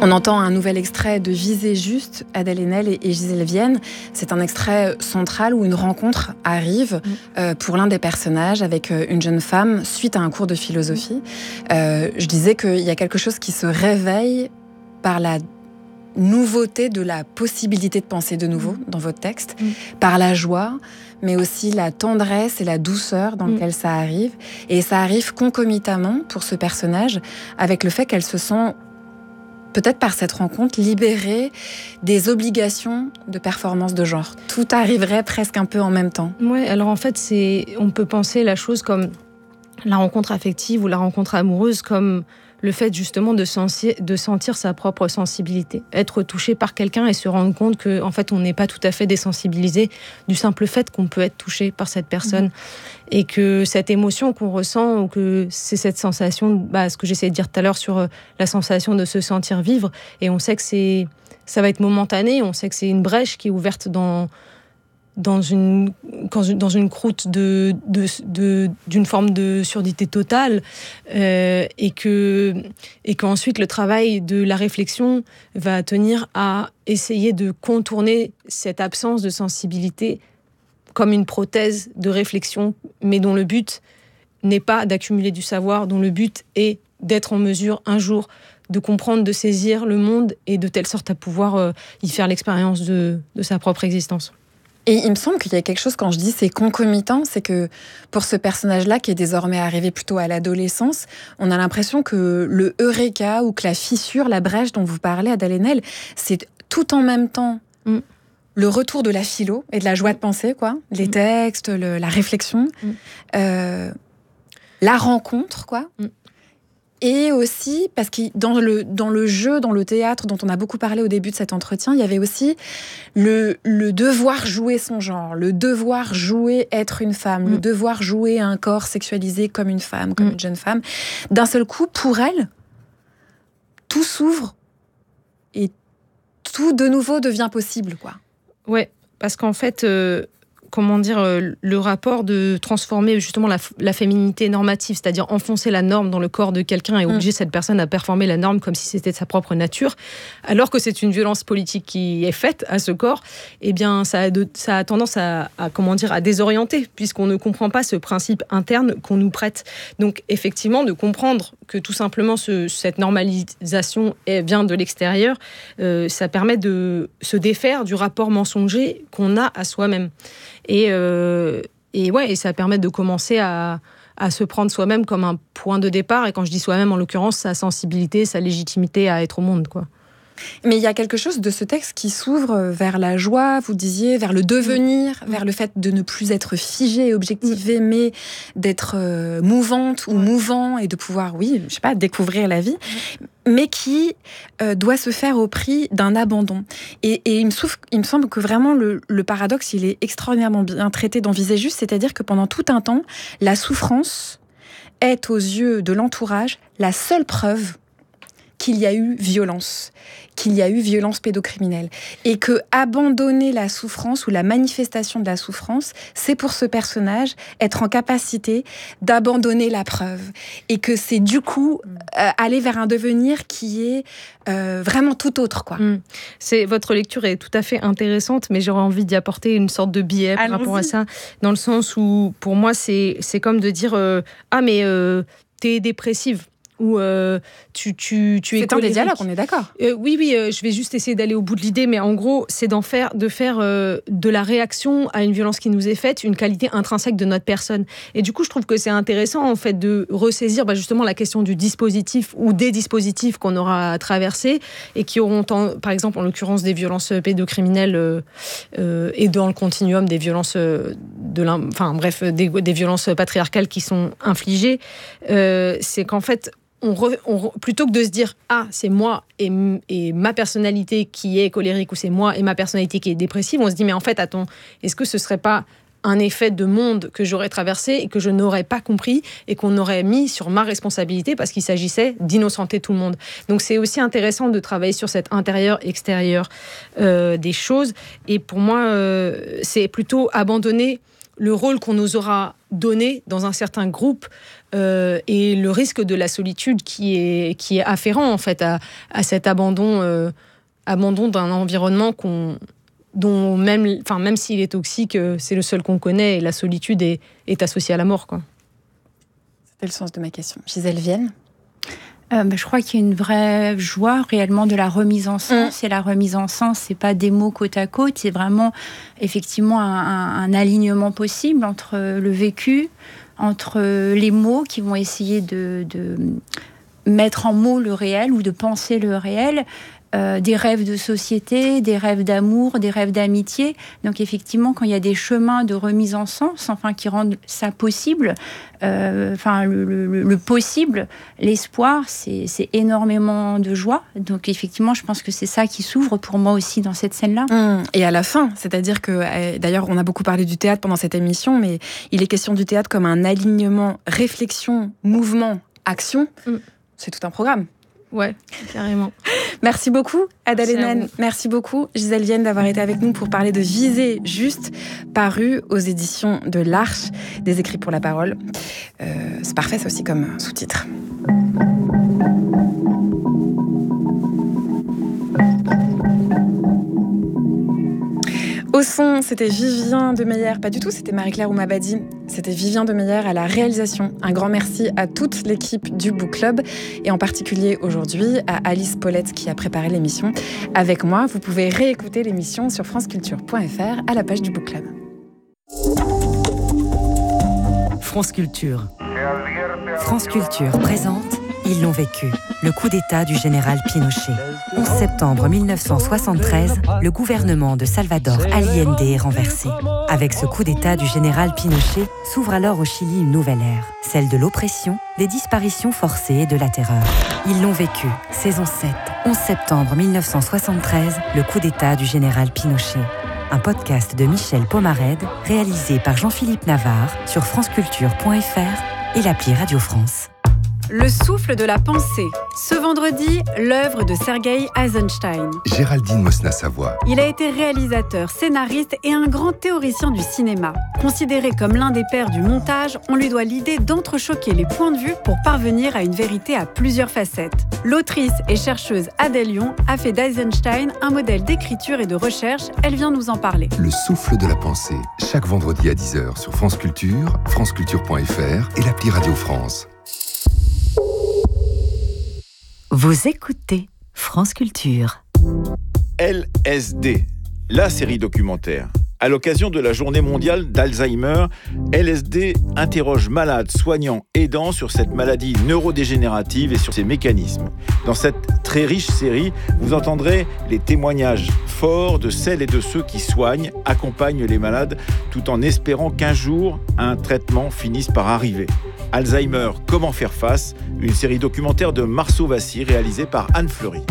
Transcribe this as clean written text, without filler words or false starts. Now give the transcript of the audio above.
On entend un nouvel extrait de Viser juste, Adèle Haenel et Gisèle Vienne. C'est un extrait central où une rencontre arrive pour l'un des personnages avec une jeune femme suite à un cours de philosophie. Je disais qu'il y a quelque chose qui se réveille par la nouveauté de la possibilité de penser de nouveau dans votre texte, par la joie, mais aussi la tendresse et la douceur dans laquelle ça arrive. Et ça arrive concomitamment pour ce personnage avec le fait qu'elle se sent, peut-être par cette rencontre, libérée des obligations de performance de genre. Tout arriverait presque un peu en même temps. Ouais, alors en fait, on peut penser la chose comme la rencontre affective ou la rencontre amoureuse comme le fait justement de sentir sa propre sensibilité. Être touché par quelqu'un et se rendre compte qu'en fait, on n'est pas tout à fait désensibilisé du simple fait qu'on peut être touché par cette personne. Et que cette émotion qu'on ressent, ou que c'est cette sensation, ce que j'essayais de dire tout à l'heure sur la sensation de se sentir vivre, et on sait que ça va être momentané, on sait que c'est une brèche qui est ouverte dans une croûte d'une forme de surdité totale, et qu'ensuite le travail de la réflexion va tenir à essayer de contourner cette absence de sensibilité comme une prothèse de réflexion, mais dont le but n'est pas d'accumuler du savoir, dont le but est d'être en mesure un jour de comprendre, de saisir le monde, et de telle sorte à pouvoir y faire l'expérience de sa propre existence. Et il me semble qu'il y a quelque chose, quand je dis c'est concomitant, c'est que pour ce personnage-là, qui est désormais arrivé plutôt à l'adolescence, on a l'impression que le eureka, ou que la fissure, la brèche dont vous parlez, Adèle Haenel, c'est tout en même temps le retour de la philo et de la joie de penser, quoi. Les textes, la réflexion, la rencontre, quoi. Et aussi, parce que dans le jeu, dans le théâtre, dont on a beaucoup parlé au début de cet entretien, il y avait aussi le devoir jouer son genre, le devoir jouer être une femme, le devoir jouer un corps sexualisé comme une femme, comme une jeune femme. D'un seul coup, pour elle, tout s'ouvre et tout de nouveau devient possible, quoi. Ouais, parce qu'en fait... le rapport de transformer justement la féminité normative, c'est-à-dire enfoncer la norme dans le corps de quelqu'un et obliger cette personne à performer la norme comme si c'était de sa propre nature, alors que c'est une violence politique qui est faite à ce corps, eh bien ça a tendance à désorienter, puisqu'on ne comprend pas ce principe interne qu'on nous prête. Donc effectivement, de comprendre que tout simplement cette normalisation vient de l'extérieur, ça permet de se défaire du rapport mensonger qu'on a à soi-même. Et ça permet de commencer à se prendre soi-même comme un point de départ. Et quand je dis soi-même, en l'occurrence, sa sensibilité, sa légitimité à être au monde, quoi. Mais il y a quelque chose de ce texte qui s'ouvre vers la joie, vous disiez, vers le devenir, vers le fait de ne plus être figé et objectivé, mais d'être mouvante ou mouvant, et de pouvoir, découvrir la vie, mais qui doit se faire au prix d'un abandon. Et il me semble que vraiment le paradoxe, il est extraordinairement bien traité dans Viser juste, c'est-à-dire que pendant tout un temps, la souffrance est aux yeux de l'entourage la seule preuve qu'il y a eu violence pédocriminelle. Et que abandonner la souffrance ou la manifestation de la souffrance, c'est pour ce personnage être en capacité d'abandonner la preuve. Et que c'est du coup aller vers un devenir qui est vraiment tout autre, quoi. Votre lecture est tout à fait intéressante, mais j'aurais envie d'y apporter une sorte de biais par rapport à ça, dans le sens où, pour moi, c'est comme de dire t'es dépressive. Ou tu es c'est un des dialogues, on est d'accord. Oui, je vais juste essayer d'aller au bout de l'idée, mais en gros, c'est de faire de la réaction à une violence qui nous est faite une qualité intrinsèque de notre personne. Et du coup, je trouve que c'est intéressant, en fait, de ressaisir justement la question du dispositif ou des dispositifs qu'on aura traversés et qui auront, par exemple, en l'occurrence, des violences pédocriminelles et dans le continuum des violences des violences patriarcales qui sont infligées. C'est qu'en fait, plutôt que de se dire c'est moi et ma personnalité qui est colérique, ou c'est moi et ma personnalité qui est dépressive, on se dit mais en fait attends, est-ce que ce serait pas un effet de monde que j'aurais traversé et que je n'aurais pas compris et qu'on aurait mis sur ma responsabilité parce qu'il s'agissait d'innocenter tout le monde. Donc c'est aussi intéressant de travailler sur cet intérieur-extérieur des choses, et pour moi c'est plutôt abandonner le rôle qu'on nous aura donné dans un certain groupe et le risque de la solitude qui est afférent en fait à cet abandon d'un environnement dont même s'il est toxique, c'est le seul qu'on connaît, et la solitude est associée à la mort, quoi. C'était le sens de ma question. Gisèle Vienne. Je crois qu'il y a une vraie joie réellement de la remise en sens. Et la remise en sens, c'est pas des mots côte à côte, c'est vraiment effectivement un alignement possible entre le vécu, entre les mots qui vont essayer de mettre en mots le réel ou de penser le réel, des rêves de société, des rêves d'amour, des rêves d'amitié. Donc effectivement, quand il y a des chemins de remise en sens, qui rendent ça possible, le possible, l'espoir, c'est énormément de joie. Donc effectivement, je pense que c'est ça qui s'ouvre pour moi aussi dans cette scène-là. Et à la fin, c'est-à-dire que, d'ailleurs, on a beaucoup parlé du théâtre pendant cette émission, mais il est question du théâtre comme un alignement, réflexion, mouvement, action. C'est tout un programme. Ouais, carrément. Merci beaucoup, Ada Lennon. Merci beaucoup, Gisèle Vienne, d'avoir été avec nous pour parler de Viser juste, paru aux éditions de l'Arche, des écrits pour la parole. C'est parfait, ça aussi, comme sous-titre. Au son, c'était Vivien Demeyer. Pas du tout, c'était Marie-Claire Oumabadi. C'était Vivien Demeyer à la réalisation. Un grand merci à toute l'équipe du Book Club et en particulier aujourd'hui à Alice Paulette qui a préparé l'émission avec moi. Vous pouvez réécouter l'émission sur franceculture.fr à la page du Book Club. France Culture. France Culture présente Ils l'ont vécu, le coup d'État du général Pinochet. 11 septembre 1973, le gouvernement de Salvador Allende est renversé. Avec ce coup d'État du général Pinochet, s'ouvre alors au Chili une nouvelle ère, celle de l'oppression, des disparitions forcées et de la terreur. Ils l'ont vécu, saison 7, 11 septembre 1973, le coup d'État du général Pinochet. Un podcast de Michel Pomarède, réalisé par Jean-Philippe Navarre sur franceculture.fr et l'appli Radio France. Le souffle de la pensée. Ce vendredi, l'œuvre de Sergueï Eisenstein. Géraldine Mosna-Savoie. Il a été réalisateur, scénariste et un grand théoricien du cinéma. Considéré comme l'un des pères du montage, on lui doit l'idée d'entrechoquer les points de vue pour parvenir à une vérité à plusieurs facettes. L'autrice et chercheuse Adèle Lyon a fait d'Eisenstein un modèle d'écriture et de recherche. Elle vient nous en parler. Le souffle de la pensée. Chaque vendredi à 10h sur France Culture, franceculture.fr et l'appli Radio France. Vous écoutez France Culture. LSD, la série documentaire. À l'occasion de la journée mondiale d'Alzheimer, LSD interroge malades, soignants, aidants sur cette maladie neurodégénérative et sur ses mécanismes. Dans cette très riche série, vous entendrez les témoignages forts de celles et de ceux qui soignent, accompagnent les malades, tout en espérant qu'un jour, un traitement finisse par arriver. Alzheimer, comment faire face ? Une série documentaire de Marceau Vassy réalisée par Anne Fleury.